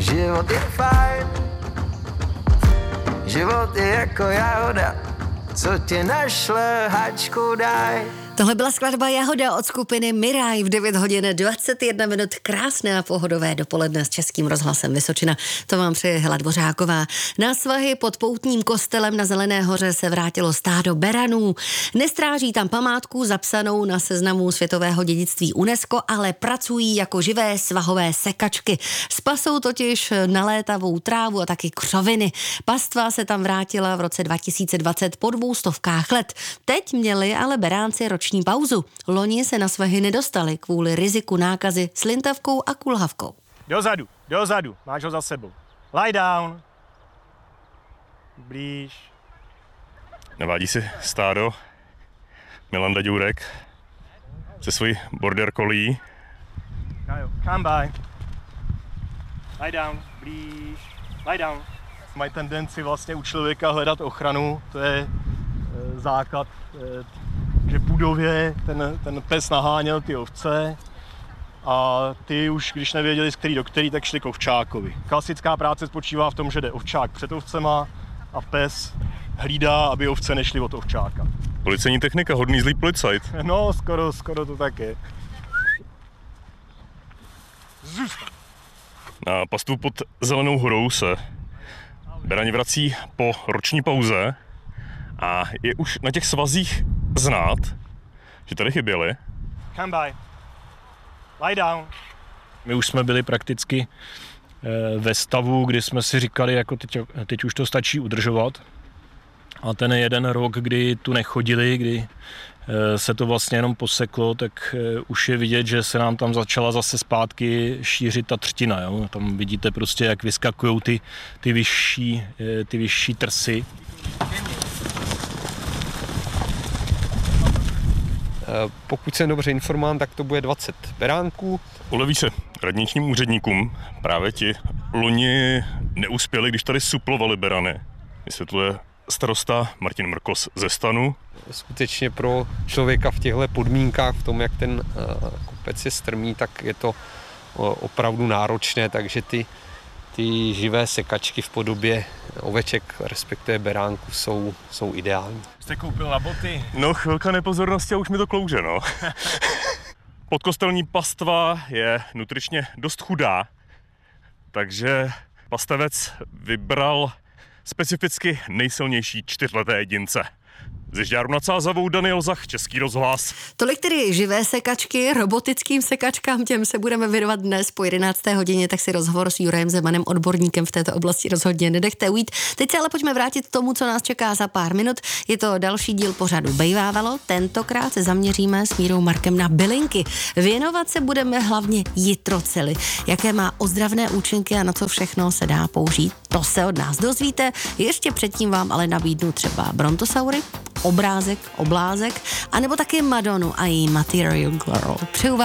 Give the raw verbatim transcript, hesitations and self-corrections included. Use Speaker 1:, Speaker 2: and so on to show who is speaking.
Speaker 1: Život je fajn, život je jako jahoda, co tě našle, hačku daj.
Speaker 2: Tohle byla skladba Jahoda od skupiny Miraj v devět hodin dvacet jedna minut. Krásné a pohodové dopoledne s Českým rozhlasem Vysočina. To vám přeje Hela Dvořáková. Na svahy pod poutním kostelem na Zelené hoře se vrátilo stádo beranů. Nestráží tam památku zapsanou na seznamu světového dědictví UNESCO, ale pracují jako živé svahové sekačky. Spasou totiž nalétavou trávu a taky křoviny. Pastva se tam vrátila v roce dva tisíce dvacet po dvou stovkách let. Teď měli ale beránci roční pauzu. Loni se na svahy nedostali kvůli riziku nákazy slintavkou a kulhavkou.
Speaker 3: Dozadu, dozadu, máš ho za sebou. Lie down. Blíž.
Speaker 4: Navádí si stádo Milanda Ďurek se svojí border collie.
Speaker 3: Come by. Lie down, blíž. Lie down. Mají tendenci vlastně u člověka hledat ochranu, to je e, základ, e, že v budově ten, ten pes naháněl ty ovce a ty už, když nevěděli, z který do který, tak šli k ovčákovi. Klasická práce spočívá v tom, že jde ovčák před ovcema a pes hlídá, aby ovce nešly od ovčáka.
Speaker 4: Policejní technika, hodný zlý policajt.
Speaker 3: No, skoro, skoro to tak je.
Speaker 4: Na pastvu pod Zelenou horou se berani vrací po roční pauze a je už na těch svazích znát, že tady chyběli.
Speaker 3: Come by. Lie down.
Speaker 5: My už jsme byli prakticky ve stavu, kdy jsme si říkali, jako teď, teď už to stačí udržovat. A ten jeden rok, kdy tu nechodili, kdy se to vlastně jenom poseklo, tak už je vidět, že se nám tam začala zase zpátky šířit ta třtina. Jo? Tam vidíte prostě, jak vyskakují ty, ty, vyšší, ty vyšší trsy.
Speaker 6: Pokud jsem dobře informován, tak to bude dvacet beránků.
Speaker 4: Uleví se radničním úředníkům. Právě ti loni neuspěli, když tady suplovali berany. Vysvětluje starosta Martin Mrkos ze Stanu.
Speaker 6: Skutečně pro člověka v těchto podmínkách, v tom, jak ten kopec je strmý, tak je to opravdu náročné, takže ty, ty živé sekačky v podobě oveček, respektive beránků, jsou, jsou ideální.
Speaker 3: Jste koupil na boty?
Speaker 4: No, chvilka nepozornosti a už mi to klouže, no. Podkostelní pastva je nutričně dost chudá, takže pastevec vybral specificky nejsilnější čtyřleté jedince. Ze Žďáru nad Sázavou Daniel Zach, Český rozhlas.
Speaker 2: Tolik tedy živé sekačky, robotickým sekačkám, těm se budeme věnovat dnes po jedenácté hodině, tak si rozhovor s Jurajem Zemanem, odborníkem v této oblasti, rozhodně nedechte ujít. Teď se ale pojďme vrátit k tomu, co nás čeká za pár minut. Je to další díl pořadu Bejvávalo. Tentokrát se zaměříme s Mírou Markem na bylinky. Věnovat se budeme hlavně jitroceli. Jaké má ozdravné účinky a na co všechno se dá použít, to se od nás dozvíte. Ještě předtím vám ale nabídnu třeba brontosaury, obrázek, oblázek, anebo taky Madonu a její Material Girl. Přeju vám